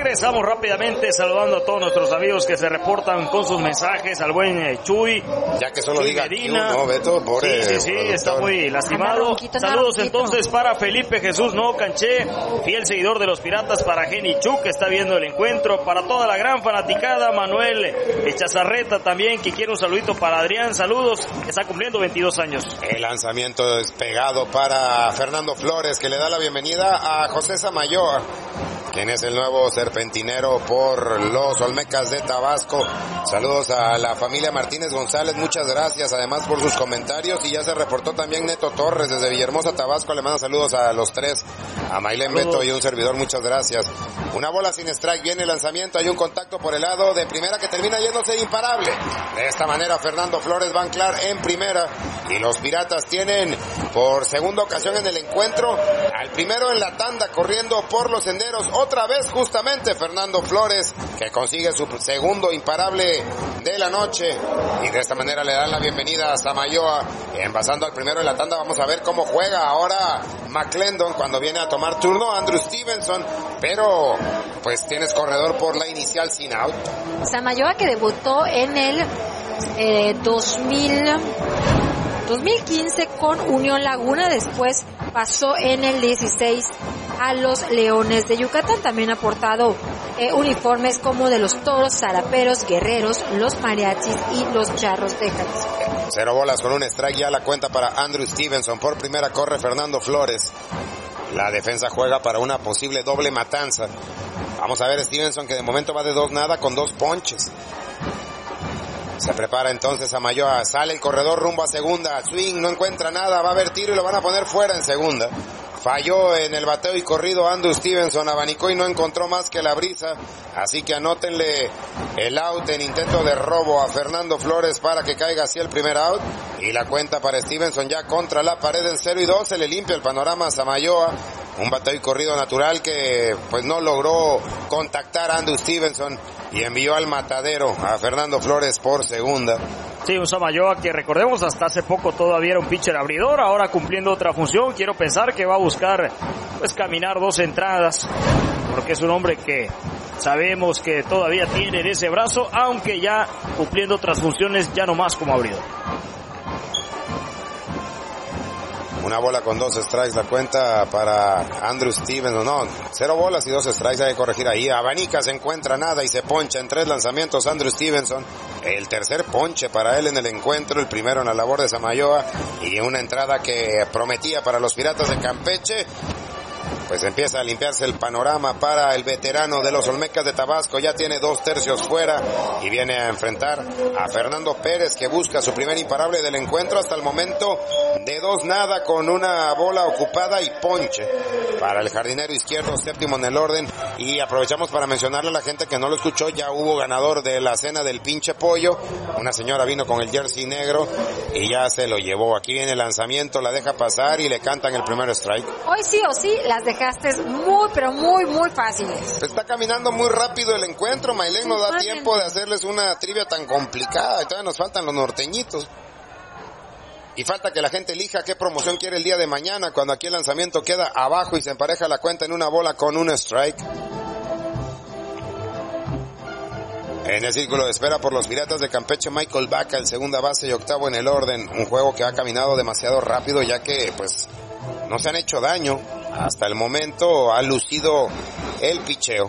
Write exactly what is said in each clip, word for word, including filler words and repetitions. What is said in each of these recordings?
Regresamos rápidamente saludando a todos nuestros amigos que se reportan con sus mensajes, al buen eh, Chuy. Ya que solo Chuy diga Medina. Q, ¿no, Beto? Pobre sí, sí, sí, productor. está muy lastimado. Ronquito, Saludos ronquito. entonces para Felipe Jesús No Canché, fiel seguidor de los Piratas, para Jenny Chu, que está viendo el encuentro, para toda la gran fanaticada, Manuel Echazarreta también, que quiere un saludito para Adrián, saludos, que está cumpliendo veintidós años. El lanzamiento despegado para Fernando Flores, que le da la bienvenida a José Samayoa, quien es el nuevo serpentinero por los Olmecas de Tabasco. Saludos a la familia Martínez González, muchas gracias además por sus comentarios, y ya se reportó también Neto Torres desde Villahermosa, Tabasco. Le mando saludos a los tres, a Maylén, Beto y un servidor, muchas gracias. Una bola sin strike, viene el lanzamiento, hay un contacto por el lado de primera que termina yéndose imparable. De esta manera Fernando Flores va a anclar en primera, y los Piratas tienen por segunda ocasión en el encuentro al primero en la tanda corriendo por los senderos. Otra vez justamente Fernando Flores, que consigue su segundo imparable de la noche, y de esta manera le dan la bienvenida a Samayoa. Envasando al primero en la tanda, vamos a ver cómo juega ahora McClendon cuando viene a tomar turno Andrew Stevenson, pero pues tienes corredor por la inicial sin out. Samayoa, que debutó en el eh, dos mil quince con Unión Laguna, después pasó en el dieciséis a los Leones de Yucatán. También ha portado eh, uniformes como de los Toros, Zaraperos, Guerreros, los Mariachis y los Charros de Jalisco. Cero bolas con un strike, ya la cuenta para Andrew Stevenson. Por primera corre Fernando Flores. La defensa juega para una posible doble matanza. Vamos a ver Stevenson, que de momento va de dos nada con dos ponches. Se prepara entonces Samayoa, sale el corredor rumbo a segunda, swing, no encuentra nada, va a haber tiro y lo van a poner fuera en segunda. Falló en el bateo y corrido Andrew Stevenson, abanicó y no encontró más que la brisa, así que anótenle el out en intento de robo a Fernando Flores para que caiga así el primer out, y la cuenta para Stevenson ya contra la pared en cero y dos. Se le limpia el panorama a Samayoa, un bateo y corrido natural que pues no logró contactar a Andrew Stevenson, y envió al matadero a Fernando Flores por segunda. Sí, un Samayoa que recordemos hasta hace poco todavía era un pitcher abridor, ahora cumpliendo otra función. Quiero pensar que va a buscar pues caminar dos entradas, porque es un hombre que sabemos que todavía tiene en ese brazo, aunque ya cumpliendo otras funciones, ya no más como abridor. Una bola con dos strikes, la cuenta para Andrew Stevenson. No, cero bolas y dos strikes, hay que corregir ahí. Abanica, se encuentra nada y se poncha en tres lanzamientos Andrew Stevenson. El tercer ponche para él en el encuentro, el primero en la labor de Samayoa, y una entrada que prometía para los Piratas de Campeche. Pues empieza a limpiarse el panorama para el veterano de los Olmecas de Tabasco. Ya tiene dos tercios fuera y viene a enfrentar a Fernando Pérez, que busca su primer imparable del encuentro hasta el momento, de dos nada con una bola ocupada y ponche para el jardinero izquierdo, séptimo en el orden. Y aprovechamos para mencionarle a la gente que no lo escuchó, ya hubo ganador de la cena del pinche pollo. Una señora vino con el jersey negro y ya se lo llevó. Aquí viene el lanzamiento, la deja pasar y le cantan el primer strike. Hoy sí o sí las dejaste muy, pero muy, muy fáciles. Está caminando muy rápido el encuentro, Maylén, no da tiempo de hacerles una trivia tan complicada, y todavía nos faltan los norteñitos. Y falta que la gente elija qué promoción quiere el día de mañana, cuando aquí el lanzamiento queda abajo y se empareja la cuenta en una bola con un strike. En el círculo de espera por los Piratas de Campeche, Michael Baca, el segunda base y octavo en el orden. Un juego que ha caminado demasiado rápido, ya que pues no se han hecho daño. Hasta el momento ha lucido el picheo.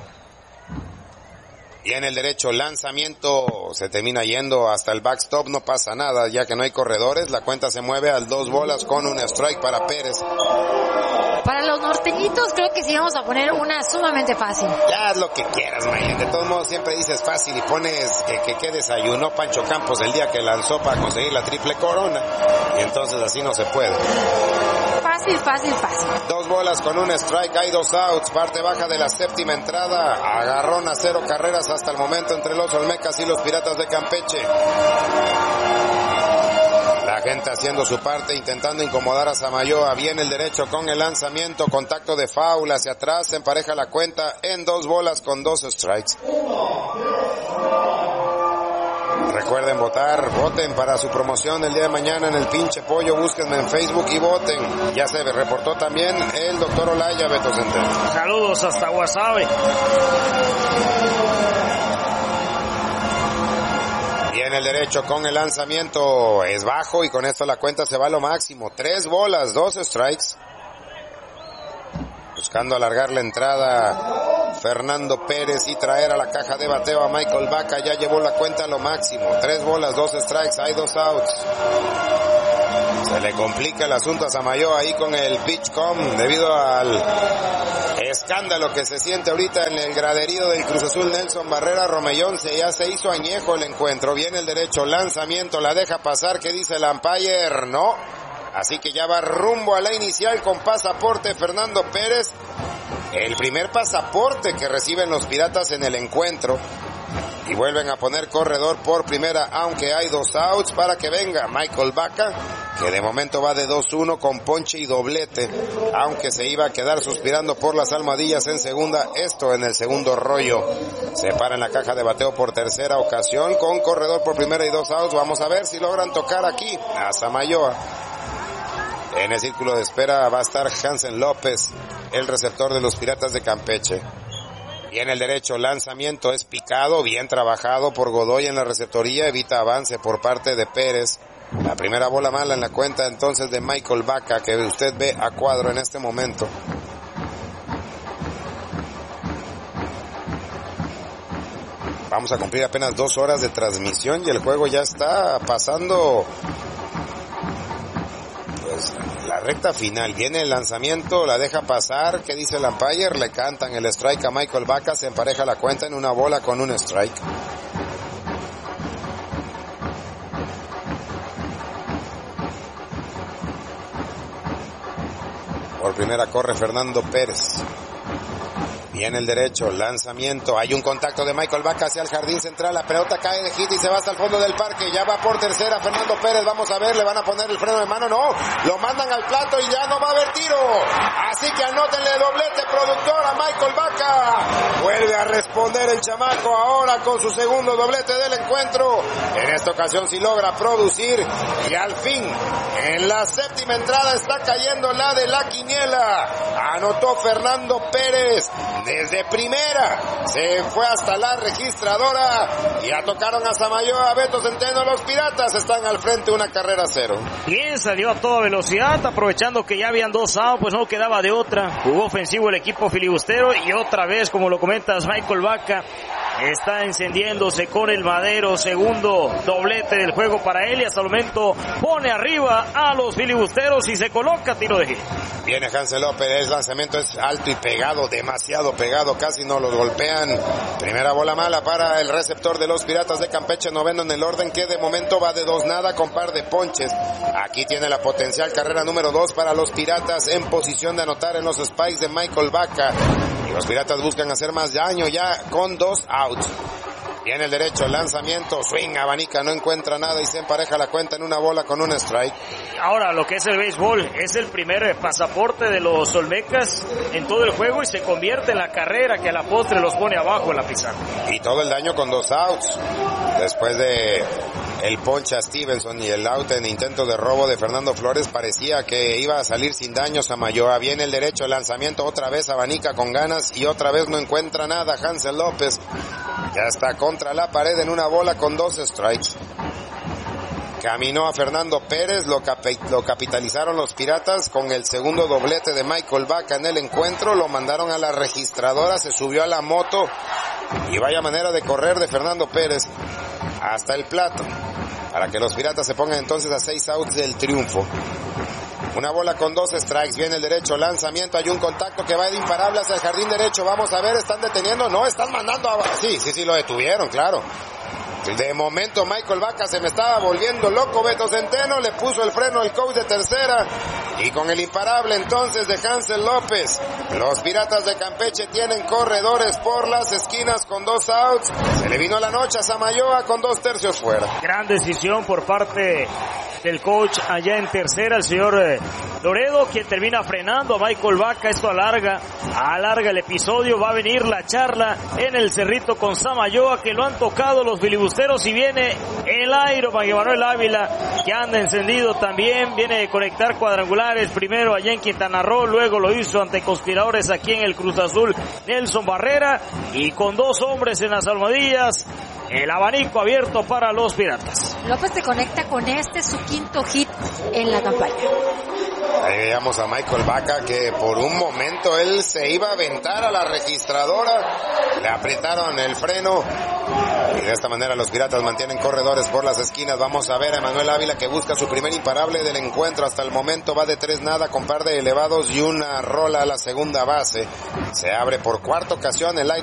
Y en el derecho, lanzamiento, se termina yendo hasta el backstop, no pasa nada, ya que no hay corredores. La cuenta se mueve al dos bolas con un strike para Pérez. Para los norteñitos creo que sí vamos a poner una sumamente fácil. Ya haz lo que quieras, Mayen. De todos modos siempre dices fácil y pones que, que, que desayunó Pancho Campos el día que lanzó para conseguir la triple corona. Y entonces así no se puede. Fácil, fácil, fácil. Dos bolas con un strike, hay dos outs, parte baja de la séptima entrada. Agarrón a cero carreras hasta el momento entre los Olmecas y los Piratas de Campeche. La gente haciendo su parte, intentando incomodar a Samayoa. Viene el derecho con el lanzamiento, contacto de foul hacia atrás, se empareja la cuenta en dos bolas con dos strikes. Recuerden votar, voten para su promoción el día de mañana en el Pinche Pollo. Búsquenme en Facebook y voten. Ya se reportó también el doctor Olaya, Beto Centeno. Saludos hasta Guasave. Viene el derecho con el lanzamiento, es bajo y con esto la cuenta se va a lo máximo. Tres bolas, dos strikes. Buscando alargar la entrada Fernando Pérez y traer a la caja de bateo a Michael Vaca. Ya llevó la cuenta a lo máximo. Tres bolas, dos strikes, hay dos outs. Se le complica el asunto a Samayoa ahí con el pitch com debido al escándalo que se siente ahorita en el graderío del Cruz Azul. Nelson Barrera Romellón, se ya se hizo añejo el encuentro. Viene el derecho, lanzamiento, la deja pasar. ¿Qué dice el umpire? No. Así que ya va rumbo a la inicial con pasaporte Fernando Pérez. El primer pasaporte que reciben los Piratas en el encuentro. Y vuelven a poner corredor por primera, aunque hay dos outs, para que venga Michael Vaca, que de momento va de dos uno con ponche y doblete, aunque se iba a quedar suspirando por las almohadillas en segunda. Esto en el segundo rollo. Se para en la caja de bateo por tercera ocasión con corredor por primera y dos outs. Vamos a ver si logran tocar aquí a Samayoa. En el círculo de espera va a estar Hansen López, el receptor de los Piratas de Campeche. Y en el derecho, lanzamiento es picado, bien trabajado por Godoy en la receptoría, evita avance por parte de Pérez. La primera bola mala en la cuenta entonces de Michael Vaca, que usted ve a cuadro en este momento. Vamos a cumplir apenas dos horas de transmisión y el juego ya está pasando pues la recta final. Viene el lanzamiento, la deja pasar. ¿Qué dice el umpire? Le cantan el strike a Michael Vaca. Se empareja la cuenta en una bola con un strike. Por primera corre Fernando Pérez. Viene el derecho, lanzamiento, hay un contacto de Michael Vaca hacia el jardín central, la pelota cae de hit y se va hasta el fondo del parque, ya va por tercera Fernando Pérez, vamos a ver, le van a poner el freno de mano, no, lo mandan al plato y ya no va a haber tiro, así que anótenle doblete productor a Michael Vaca, vuelve a responder el chamaco ahora con su segundo doblete del encuentro, en esta ocasión sí logra producir y al fin, en la séptima entrada está cayendo la de la quiniela, anotó Fernando Pérez, desde primera, se fue hasta la registradora, y ya tocaron a Samayoa, a Beto Centeno, los Piratas están al frente una carrera a cero. Bien, salió a toda velocidad, aprovechando que ya habían dos outs, pues no quedaba de otra, jugó ofensivo el equipo filibustero, y otra vez, como lo comentas, Michael Vaca está encendiéndose con el madero, segundo doblete del juego para él, y hasta el momento pone arriba a los filibusteros y se coloca tiro de hit. Viene Hansen López, el lanzamiento es alto y pegado, demasiado pegado, casi no los golpean. Primera bola mala para el receptor de los Piratas de Campeche, noveno en el orden, que de momento va de dos nada con par de ponches. Aquí tiene la potencial carrera número dos para los Piratas en posición de anotar en los spikes de Michael Vaca. Y los Piratas buscan hacer más daño ya con dos outs. Viene el derecho, lanzamiento, swing, abanica, no encuentra nada y se empareja la cuenta en una bola con un strike. Ahora, lo que es el béisbol, es el primer pasaporte de los Olmecas en todo el juego y se convierte en la carrera que a la postre los pone abajo en la pizarra. Y todo el daño con dos outs. Después de el ponche a Stevenson y el out en intento de robo de Fernando Flores, parecía que iba a salir sin daño Samayoa. Viene el derecho, lanzamiento, otra vez abanica con ganas y otra vez no encuentra nada Hansen López. Ya está contra la pared en una bola con dos strikes. Caminó a Fernando Pérez, lo, capi- lo capitalizaron los Piratas con el segundo doblete de Michael Vaca en el encuentro, lo mandaron a la registradora, se subió a la moto y vaya manera de correr de Fernando Pérez hasta el plato, para que los Piratas se pongan entonces a seis outs del triunfo. Una bola con dos strikes, viene el derecho, lanzamiento, hay un contacto que va de imparable hacia el jardín derecho, vamos a ver, ¿están deteniendo? No, están mandando a... Sí, sí, sí, lo detuvieron, claro. De momento Michael Vaca se me estaba volviendo loco, Beto Centeno, le puso el freno al coach de tercera, y con el imparable entonces de Hansen López, los Piratas de Campeche tienen corredores por las esquinas con dos outs, se le vino la noche a Samayoa con dos tercios fuera. Gran decisión por parte del coach allá en tercera, el señor eh, Loredo, quien termina frenando a Michael Vaca. Esto alarga, alarga el episodio. Va a venir la charla en el Cerrito con Samayoa, que lo han tocado los filibusteros, y viene el Ironman Manuel Ávila, que anda encendido también. Viene de conectar cuadrangulares, primero allá en Quintana Roo, luego lo hizo ante Conspiradores aquí en el Cruz Azul, Nelson Barrera, y con dos hombres en las almohadillas, el abanico abierto para los Piratas. López se conecta con este, su quinto hit en la campaña. Ahí veíamos a Michael Vaca, que por un momento él se iba a aventar a la registradora, le apretaron el freno y de esta manera los Piratas mantienen corredores por las esquinas. Vamos a ver a Manuel Ávila, que busca su primer imparable del encuentro. Hasta el momento va de tres nada con par de elevados y una rola a la segunda base. Se abre por cuarta ocasión el line